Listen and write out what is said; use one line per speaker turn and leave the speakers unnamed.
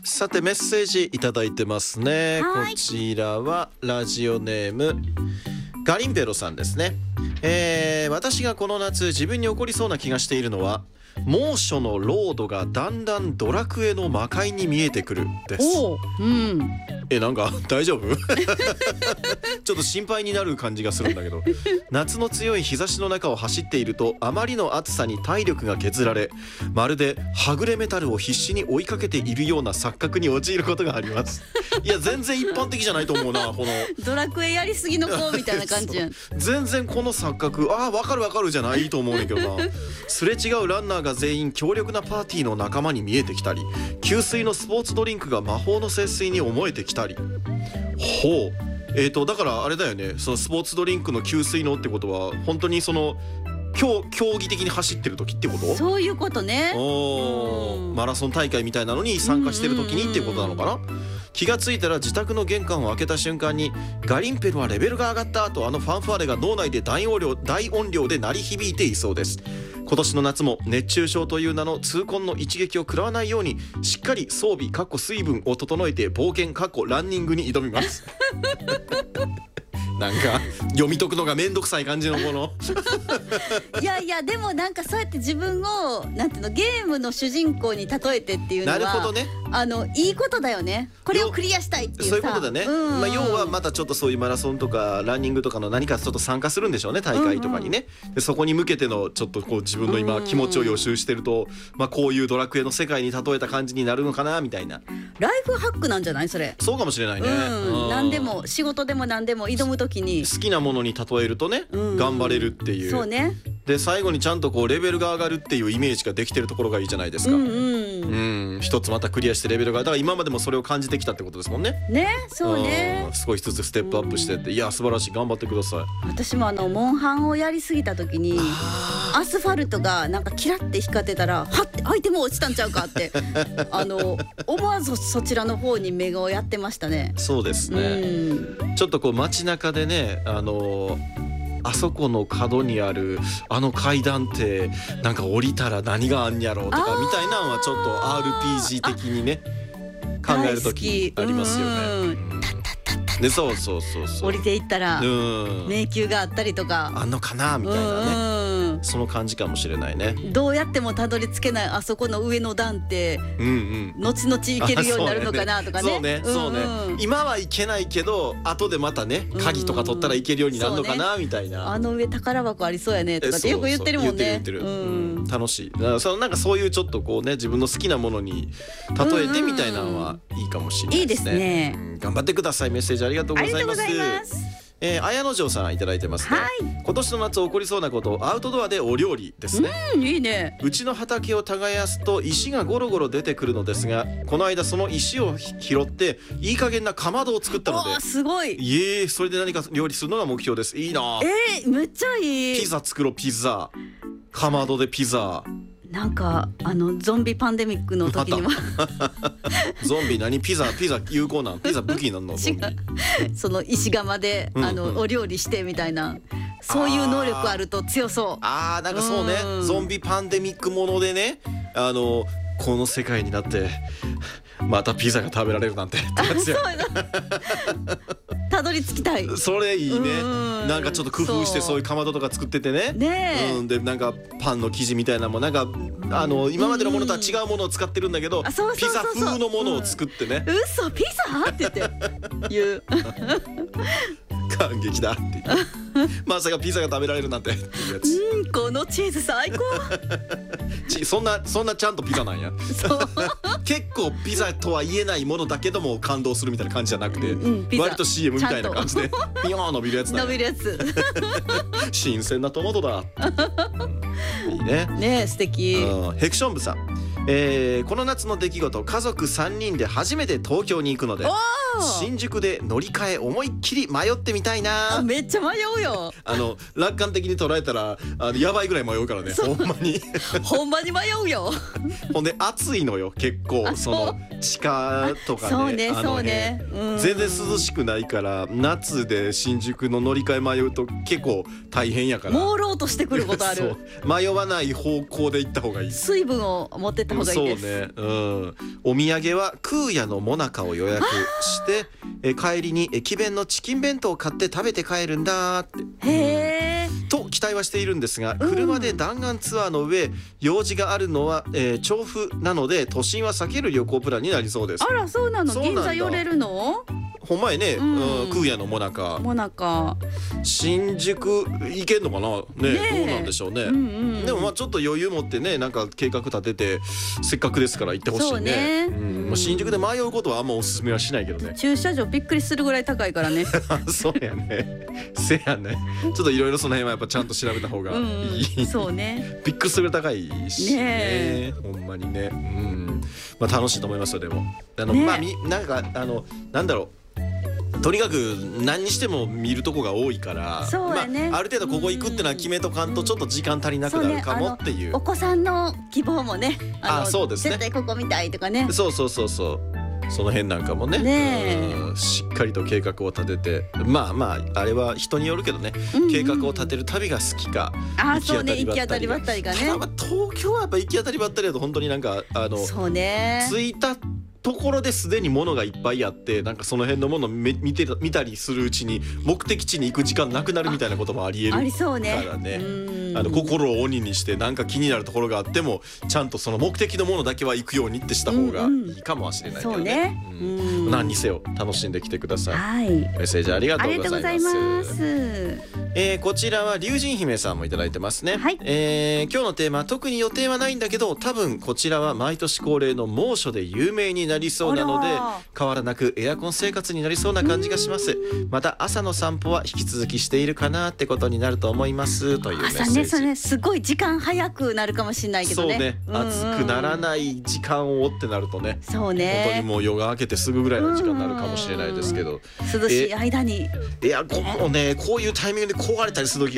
さてメッセージいただいてますね。
はい
こちらはラジオネームガリンペロさんですね。私がこの夏自分に起こりそうな気がしているのは、猛暑のロードがだんだんドラクエの魔界に見えてくるです。
おう、うん、
なんか大丈夫ちょっと心配になる感じがするんだけど、夏の強い日差しの中を走っていると、あまりの暑さに体力が削られ、まるではぐれメタルを必死に追いかけているような錯覚に陥ることがあります。いや全然一般的じゃないと思うな、この
ドラクエやりすぎの子みたいな感じやん
全然この錯覚、わかるわかるじゃないと思うねんけどな。すれ違うランナーが全員強力なパーティーの仲間に見えてきたり、給水のスポーツドリンクが魔法の節水に思えてきたり。ほう、だからあれだよね、そのスポーツドリンクの給水のってことは本当にその競技的に走ってる時ってこと？
そういうことね。
マラソン大会みたいなのに参加してる時にっていうことなのかな。気がついたら自宅の玄関を開けた瞬間に、ガリンペルはレベルが上がったと、あのファンファーレが脳内で大音量で鳴り響いていそうです。今年の夏も熱中症という名の痛恨の一撃を食らわないように、しっかり装備水分を整えて冒険ランニングに挑みますなんか読み解くのがめんどくさい感じのこの
いやいや、でもなんかそうやって自分をなんていうの、ゲームの主人公に例えてっていうのは、
なるほどね、
いいことだよね。これをクリアしたいっていうさ、
そういうことだね、要はまたちょっとそういうマラソンとかランニングとかの何かちょっと参加するんでしょうね、大会とかにね、でそこに向けてのちょっとこう自分の今気持ちを予習してると、こういうドラクエの世界に例えた感じになるのかなみたいな。
ライフハックなんじゃないそれ。
そうかもしれないね、
何でも仕事でも何でも挑むときに
好きなものに例えるとね、頑張れるっていう。
そうね。
で最後にちゃんとこうレベルが上がるっていうイメージができてるところがいいじゃないですか。一つまたクリアしてレベルが、だから今までもそれを感じてきたってことですもんね。
ね、そうね。
少しずつステップアップしてって、いや素晴らしい、頑張ってください。
私もモンハンをやりすぎた時に、アスファルトがなんかキラって光ってたら、はってアイテム落ちたんちゃうかって思わずそちらの方に目をやってましたね。
そうですね、ちょっとこう街中でね、あそこの角にあるあの階段ってなんか降りたら何があんやろうとかみたいなのはちょっと RPG 的にね考える時ありますよね。でそう
降りていったら迷宮があったりとか
あんのかなみたいなね、その感じかもしれないね。
どうやってもたどり着けないあそこの上の段って、後々行けるようになるのかなとかね。
そうね、今は行けないけど後でまたね鍵とか取ったら行けるようになるのかなみたいな。
あの上宝箱ありそうやねとかってよく言ってるもんね。
楽しい。だからなんかそういうちょっとこうね、自分の好きなものに例えてみたいなのはいいかもしれないですね。
いいですね。
頑張ってください。メッセージありがとうございます。綾野城さんいただいてますね。今年の夏起こりそうなこと、アウトドアでお料理ですね。
いいね。
うちの畑を耕すと石がゴロゴロ出てくるのですが、この間その石を拾っていい加減なかまどを作ったので、
すごい。
それで何か料理するのが目標です。いいな。
めっちゃいい。
ピザ作ろう。ピザかまどでピザ。
なんかゾンビパンデミックの時にも
ゾンビ何ピザ有効なん？ピザ武器になるの？
違う、その石窯でお料理してみたいな、そういう能力あると強そう。
なんかそうね、ゾンビパンデミックものでね、この世界になってまたピザが食べられるなんてってやつや。
たどり着きたい。
それいいね。なんかちょっと工夫してそういうかまどとか作っててね。でなんかパンの生地みたいなもん、なんか今までのものとは違うものを使ってるんだけど、ピザ風のものを作ってね。
嘘ピザって言う
感激だって言ってまさかピザが食べられるなんてっていうやつ。
このチーズ最高
そんなちゃんとピザなんや。結構ピザとは言えないものだけども感動するみたいな感じじゃなくて、割と CM みたいな感じでピヨーン伸びるやつだ。
伸びるやつ
新鮮なトマトだ。いいね。
ね、素敵。
ヘクション部さん、この夏の出来事、家族3人で初めて東京に行くので、新宿で乗り換え思いっきり迷ってみたいな。
めっちゃ迷うよ。
楽観的に捉えたらやばいぐらい迷うからね。ほんまに
ほんまに迷うよ。
ほんで暑いのよ結構。その地下とかね、
そうね、
全然涼しくないから、夏で新宿の乗り換え迷うと結構大変やから、
朦朧としてくることある。
迷わない方向で行った方がいい。
水分を持ってった方がいいです。
そうね、お土産は空也のもなかを予約して帰りに駅弁のチキン弁当を買って食べて帰るんだって
へー。
と期待はしているんですが、車で弾丸ツアーの上用事があるのは、調布なので都心は避ける旅行プランになりそうです。
あら、そうなの。
そうなんだ。
銀座寄れるの？
ほんまやね、空也のもなか
もなか
新宿行けんのかな ねどうなんでしょうね、でもまあちょっと余裕持ってね、なんか計画立ててせっかくですから行ってほしいね。まあ、新宿で迷うことはあんまおすすめはしないけどね。
駐車場びっくりするぐらい高いからね。
そうやね、せやね、ちょっといろいろその辺はやっぱちゃんと調べた方がいい、
そうね。
びっくりするぐらい高いしね、ほんまにね、まあ楽しいと思いますよ。でもまあなんかなんだろう、とにかく何にしても見るとこが多いから、
そうやね、
まあ、ある程度ここ行くってのは決めとかんとちょっと時間足りなくなるかもっていう。
お子さんの希望もね、
そうですね、
絶対ここ見たいとかね。
そうその辺なんかもね、しっかりと計画を立てて、まああれは人によるけどね、計画を立てる旅が好きか、
そうね、行き当たりばったりがね。
ただ東京はやっぱ行き当たりばったりだと本当になんか
そうね、
着いたところですでに物がいっぱいあって、なんかその辺のものを見たりするうちに目的地に行く時間なくなるみたいなこともありえるからね。
ありそうね。
心を鬼にしてなんか気になるところがあってもちゃんとその目的のものだけは行くようにってした方がいいかもしれないけどね。何にせよ楽しんできてください。
はい、
メッセージありがとうございます。こちらは龍神姫さんもいただいてますね。今日のテーマは特に予定はないんだけど、多分こちらは毎年恒例の猛暑で有名になりそうなので変わらなくエアコン生活になりそうな感じがします。また朝の散歩は引き続きしているかなってことになると思いますというメッセージ。
朝ね、それすごい時間早くなるかもしれないけどね。
そうね、暑くならない時間をってなるとね、
そうね、
本当にもう夜が明けてすぐぐらいの時間になるかもしれないですけど、
涼しい間に
エアコンもねこういうタイミングで壊れたりする時